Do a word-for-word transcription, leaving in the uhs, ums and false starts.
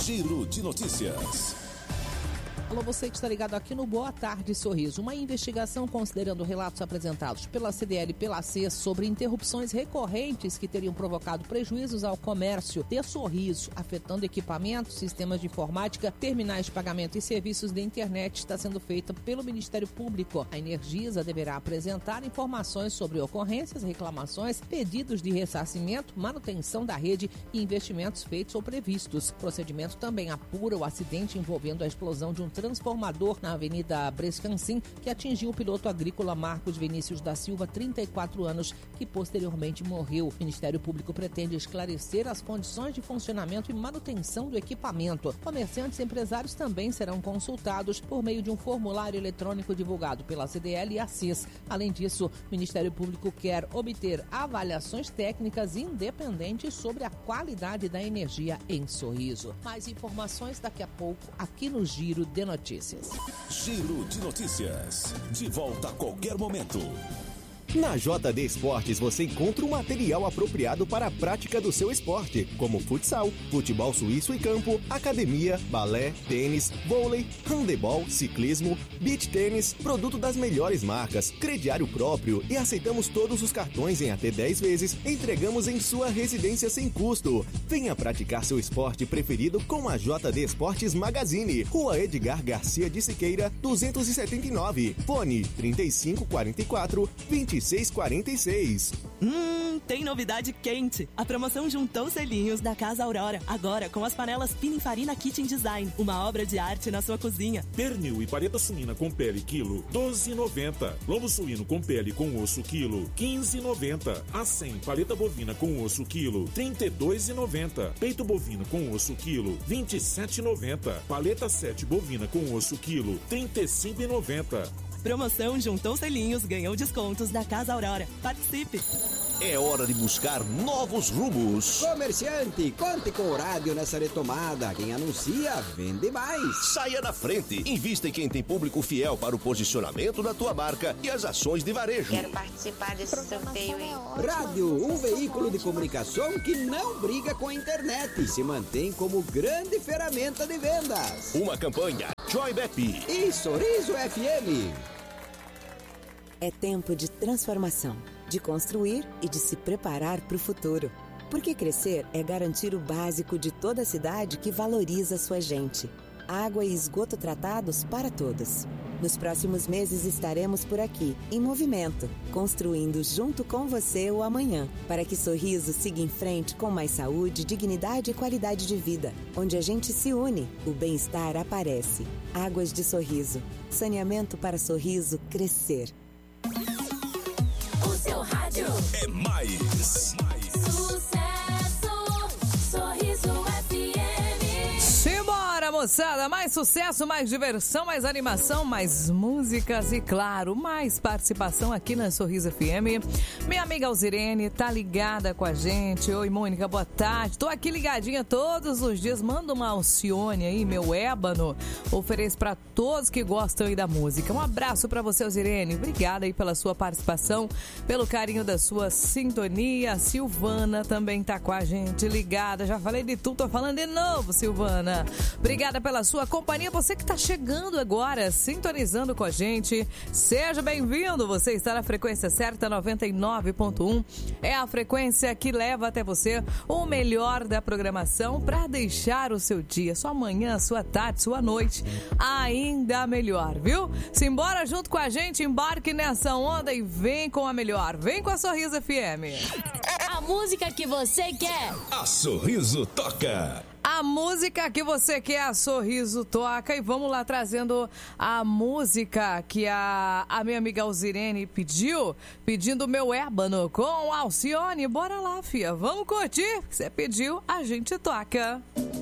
Giro de Notícias. Alô, você que está ligado aqui no Boa Tarde Sorriso. Uma investigação considerando relatos apresentados pela C D L e pela C E S sobre interrupções recorrentes que teriam provocado prejuízos ao comércio de Sorriso, afetando equipamentos, sistemas de informática, terminais de pagamento e serviços de internet, está sendo feita pelo Ministério Público. A Energisa deverá apresentar informações sobre ocorrências, reclamações, pedidos de ressarcimento, manutenção da rede e investimentos feitos ou previstos. O procedimento também apura o acidente envolvendo a explosão de um transformador na Avenida Brescancim, que atingiu o piloto agrícola Marcos Vinícius da Silva, trinta e quatro anos, que posteriormente morreu. O Ministério Público pretende esclarecer as condições de funcionamento e manutenção do equipamento. Comerciantes e empresários também serão consultados por meio de um formulário eletrônico divulgado pela C D L e a C E S. Além disso, o Ministério Público quer obter avaliações técnicas independentes sobre a qualidade da energia em Sorriso. Mais informações daqui a pouco aqui no Giro de Notícias. Giro de Notícias. De volta a qualquer momento. Na J D Esportes você encontra o material apropriado para a prática do seu esporte, como futsal, futebol suíço e campo, academia, balé, tênis, vôlei, handebol, ciclismo, beach tênis, produto das melhores marcas, crediário próprio e aceitamos todos os cartões em até dez vezes, entregamos em sua residência sem custo. Venha praticar seu esporte preferido com a J D Esportes Magazine, Rua Edgar Garcia de Siqueira, duzentos e setenta e nove, fone trinta e cinco quarenta e quatro, vinte e seis quarenta e seis. Hum, tem novidade quente. A promoção juntou selinhos da Casa Aurora, agora com as panelas Pininfarina Kitchen Design, uma obra de arte na sua cozinha. Pernil e paleta suína com pele quilo, doze e noventa. Lombo suíno com pele com osso quilo, quinze e noventa. Acém paleta bovina com osso quilo, trinta e dois e noventa. Peito bovino com osso quilo, vinte e sete e noventa. Paleta sete bovina com osso quilo, trinta e cinco e noventa. Promoção juntou selinhos, ganhou descontos da Casa Aurora. Participe! É hora de buscar novos rumos. Comerciante, conte com o rádio nessa retomada. Quem anuncia, vende mais. Saia na frente. Invista em quem tem público fiel para o posicionamento da tua marca e as ações de varejo. Quero participar desse sorteio aí. Rádio, um veículo de comunicação que não briga com a internet e se mantém como grande ferramenta de vendas. Uma campanha Joybep e Sorriso F M. É tempo de transformação, de construir e de se preparar para o futuro. Porque crescer é garantir o básico de toda a cidade que valoriza sua gente. Água e esgoto tratados para todos. Nos próximos meses estaremos por aqui, em movimento, construindo junto com você o amanhã, para que Sorriso siga em frente com mais saúde, dignidade e qualidade de vida. Onde a gente se une, o bem-estar aparece. Águas de Sorriso. Saneamento para Sorriso crescer. O seu rádio é mais. Sucesso, Sorriso F M. Simbora, moçada! Mais sucesso, mais diversão, mais animação, mais músicas e, claro, mais participação aqui na Sorriso F M. Minha amiga Alzirene tá ligada com a gente. Oi, Mônica, boa tarde. Tô aqui ligadinha todos os dias. Manda uma Alcione aí, meu ébano. Ofereço pra todos que gostam aí da música. Um abraço pra você, Alzirene. Obrigada aí pela sua participação, pelo carinho da sua sintonia. A Silvana também tá com a gente ligada. Já falei de tudo, tô falando de novo, Silvana. Obrigada pela sua companhia. Você que tá chegando agora, sintonizando com a gente. Seja bem-vindo. Você está na frequência certa, noventa e nove ponto um. É a frequência que leva até você o melhor da programação para deixar o seu dia, sua manhã, sua tarde, sua noite ainda melhor, viu? Simbora junto com a gente, embarque nessa onda e vem com a melhor. Vem com a Sorriso F M. A música que você quer. A Sorriso toca. A música que você quer, a Sorriso toca. E vamos lá trazendo a música que a, a minha amiga Alzirene pediu, pedindo Meu Ébano com Alcione. Bora lá, fia, vamos curtir. Você pediu, a gente toca.